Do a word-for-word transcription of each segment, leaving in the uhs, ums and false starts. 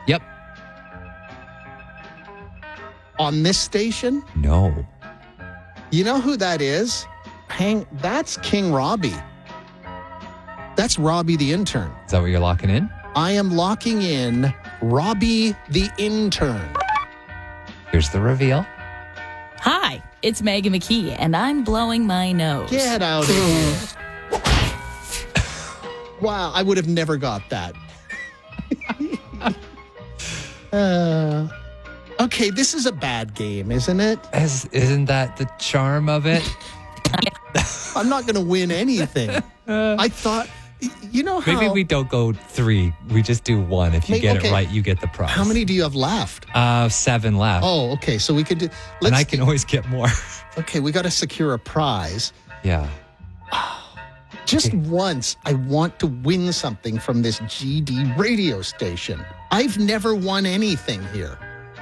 Yep. On this station? No. You know who that is? Hang, that's King Robbie. That's Robbie the intern. Is that what you're locking in? I am locking in Robbie the intern. Here's the reveal. Hi, it's Megan McKee, and I'm blowing my nose. Get out of here. Wow, I would have never got that. uh, okay, this is a bad game, isn't it? As, isn't that the charm of it? I'm not going to win anything. I thought, you know how... Maybe we don't go three. We just do one. If you Maybe- get okay. it right, you get the prize. How many do you have left? Uh, seven left. Oh, okay, so we could do... and Let's I can do- always get more. Okay, we got to secure a prize. Yeah. Just Okay. once, I want to win something from this G D radio station. I've never won anything here.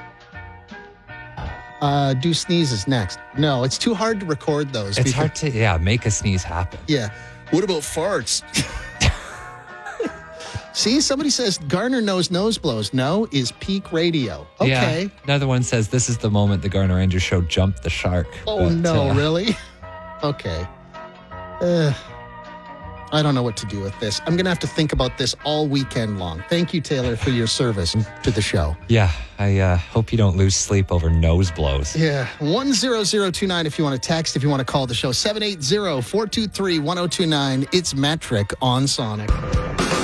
Uh, do sneezes next. No, it's too hard to record those. It's because- hard to, yeah, make a sneeze happen. Yeah. What about farts? See, somebody says Garner knows nose blows. No is peak radio. Okay. Yeah. Another one says this is the moment the Garner Rangers show jumped the shark. Oh, But, no, uh, really? Okay. Uh, I don't know what to do with this. I'm going to have to think about this all weekend long. Thank you, Taylor, for your service to the show. Yeah. I uh, hope you don't lose sleep over nose blows. Yeah. one zero zero two nine if you want to text, if you want to call the show. seven eight zero, four two three, one zero two nine. It's Metric on Sonic.